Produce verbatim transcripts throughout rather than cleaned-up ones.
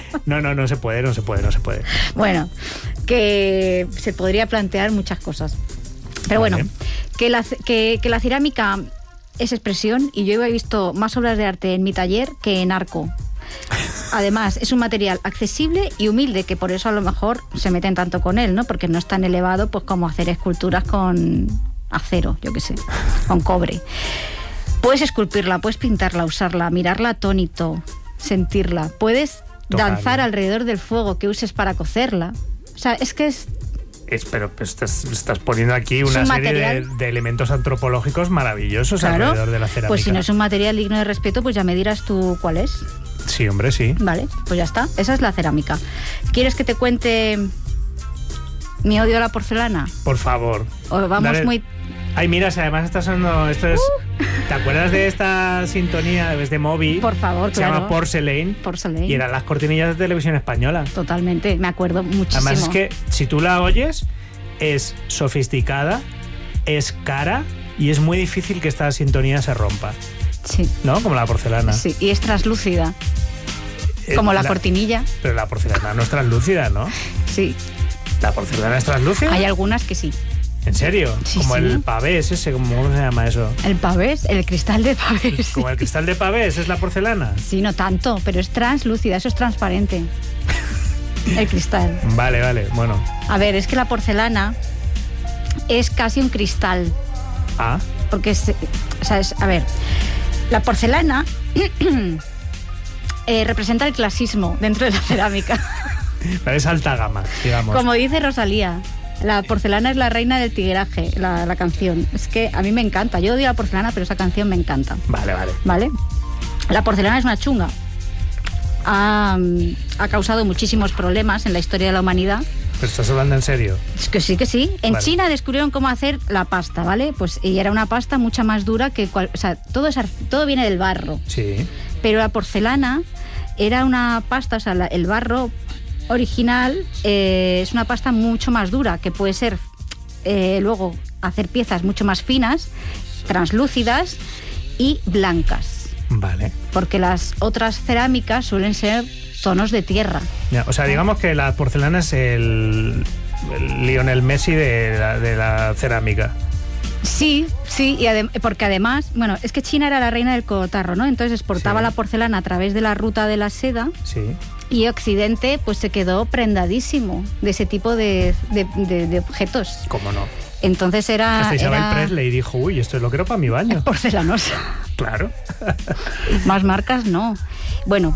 No, no, no se puede, no se puede, no se puede. Bueno, que se podría plantear muchas cosas. Pero vale. bueno, que la, que, que la cerámica es expresión, y yo he visto más obras de arte en mi taller que en Arco. Además, es un material accesible y humilde, que por eso a lo mejor se meten tanto con él, ¿no? Porque no es tan elevado pues como hacer esculturas con acero, yo qué sé, con cobre. Puedes esculpirla, puedes pintarla, usarla, mirarla atónito, sentirla. Puedes Tocarla. danzar alrededor del fuego que uses para cocerla. O sea, es que es... Es, pero pues, estás, estás poniendo aquí una un serie de, de elementos antropológicos maravillosos claro, alrededor de la cerámica. Pues si no es un material digno de respeto, pues ya me dirás tú cuál es. Sí, hombre, sí. Vale, pues ya está. Esa es la cerámica. ¿Quieres que te cuente mi odio a la porcelana? Por favor. O vamos Dale. muy... Ay, mira, si además está sonando... Esto es... Uh. ¿Te acuerdas de esta sintonía de Moby? Por favor, Se claro. llama Porcelain. Porcelain. Y eran las cortinillas de televisión española. Totalmente, me acuerdo muchísimo. Además es que si tú la oyes, es sofisticada, es cara y es muy difícil que esta sintonía se rompa. Sí. ¿No? Como la porcelana. Sí, y es translúcida. Eh, Como la, la cortinilla. Pero la porcelana no es translúcida, ¿no? Sí. ¿La porcelana es translúcida? Hay algunas que sí. ¿En serio? Sí, como sí. el pavés ese, ¿cómo se llama eso? ¿El pavés? El cristal de pavés. ¿Como el cristal de pavés es la porcelana? Sí, no tanto, pero es translúcida, eso es transparente. El cristal. Vale, vale, bueno. A ver, es que la porcelana es casi un cristal. Ah. Porque es, o sea, es, a ver, la porcelana eh, representa el clasismo dentro de la cerámica. Pero es alta gama, digamos. Como dice Rosalía, la porcelana es la reina del tigueraje, la, la canción. Es que a mí me encanta. Yo odio la porcelana, pero esa canción me encanta. Vale, vale. ¿Vale? La porcelana es una chunga. Ha, ha causado muchísimos problemas en la historia de la humanidad. ¿Pero estás hablando en serio? Es que sí, que sí. En vale. China descubrieron cómo hacer la pasta, ¿vale? Pues y era una pasta mucho más dura que... Cual, o sea, todo, es, todo viene del barro. Sí. Pero la porcelana era una pasta, o sea, la, el barro original eh, es una pasta mucho más dura, que puede ser eh, luego hacer piezas mucho más finas, translúcidas y blancas. Vale. Porque las otras cerámicas suelen ser tonos de tierra. Ya, o sea, digamos que la porcelana es el, el Lionel Messi de la, de la cerámica. Sí, sí, y adem- porque además, bueno, es que China era la reina del cotarro, ¿no? Entonces exportaba sí. la porcelana a través de la ruta de la seda. Sí. Y Occidente pues se quedó prendadísimo de ese tipo de, de, de, de objetos. ¿Cómo no? Entonces era... Hasta Isabel era... Presley dijo, uy, esto es lo quiero para mi baño. Porcelanosa. Claro. Más marcas no. Bueno,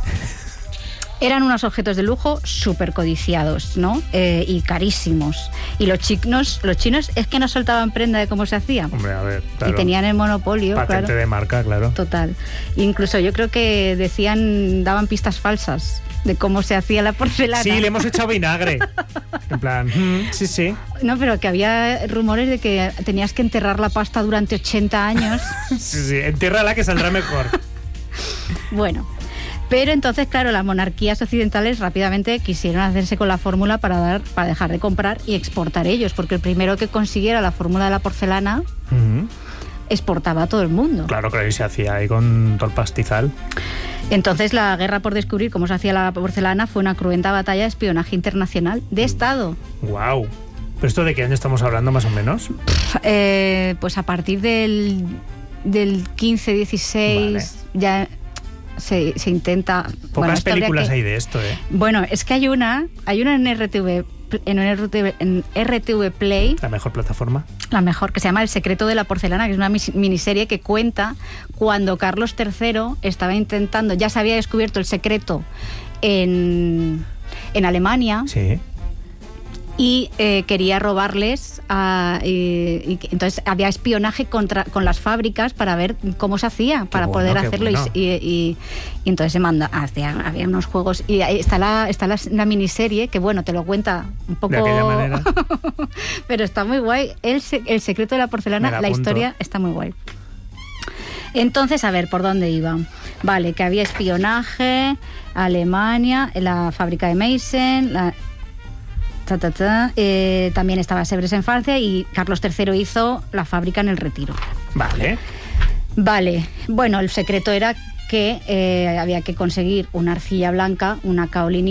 eran unos objetos de lujo súper codiciados, ¿no? Eh, y carísimos. Y los chinos, los chinos es que no soltaban prenda de cómo se hacía. Hombre, a ver, claro. Y tenían el monopolio, patente claro. de marca, claro. Total. Incluso yo creo que decían, daban pistas falsas de cómo se hacía la porcelana. Sí, le hemos echado vinagre. En plan, mm, sí, sí. No, pero que había rumores de que tenías que enterrar la pasta durante ochenta años. Sí, sí, entiérrala que saldrá mejor. Bueno, pero entonces, claro, las monarquías occidentales rápidamente quisieron hacerse con la fórmula para, dar, para dejar de comprar y exportar ellos, porque el primero que consiguiera la fórmula de la porcelana uh-huh. exportaba a todo el mundo. Claro, claro, y se hacía ahí con todo el pastizal. Entonces la guerra por descubrir cómo se hacía la porcelana fue una cruenta batalla de espionaje internacional de Estado. ¡Guau! ¿Pero esto de qué año estamos hablando más o menos? Pff, eh, pues a partir del, del quince, dieciséis vale. ya se, se intenta... Pocas bueno, películas que, hay de esto, ¿eh? Bueno, es que hay una, hay una en R T V, en R T V, en R T V Play. La mejor plataforma. La mejor, que se llama El secreto de la porcelana, que es una miniserie que cuenta cuando Carlos tercero estaba intentando, ya se había descubierto el secreto en, en Alemania. Sí. Y eh, quería robarles a, y, y entonces había espionaje contra con las fábricas para ver cómo se hacía para bueno, poder hacerlo bueno. y, y, y entonces se manda hacia, había unos juegos y ahí está la está la, la miniserie que bueno te lo cuenta un poco de aquella manera pero está muy guay el, el secreto de la porcelana la, la historia está muy guay. Entonces, a ver, ¿por dónde iba? Vale, que había espionaje, Alemania, la fábrica de Meissen, la Ta, ta, ta. Eh, también estaba Sevres en Francia y Carlos tercero hizo la fábrica en el Retiro. Vale. Vale. Bueno, el secreto era que eh, había que conseguir una arcilla blanca, una caolinita